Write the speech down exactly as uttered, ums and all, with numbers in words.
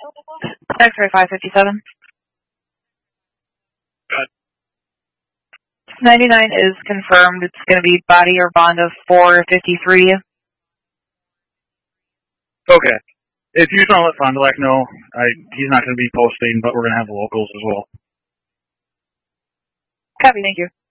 X-ray five fifty-seven. Good. ninety-nine is confirmed. It's going to be body or bond of four fifty-three. Okay. If you don't let Fond du Lac know, I, he's not going to be posting, but we're going to have the locals as well. Copy, thank you.